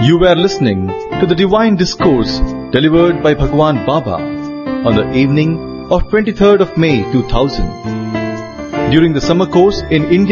You were listening to the Divine Discourse delivered by Bhagwan Baba on the evening of 23rd of May 2000 during the summer course in India